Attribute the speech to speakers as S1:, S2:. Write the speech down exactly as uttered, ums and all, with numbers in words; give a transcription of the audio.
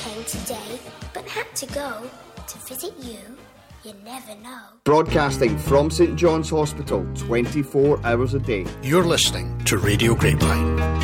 S1: came today, but had to go to visit you. You never know.
S2: Broadcasting from St John's Hospital, twenty-four hours a day.
S3: You're listening to Radio Grapevine.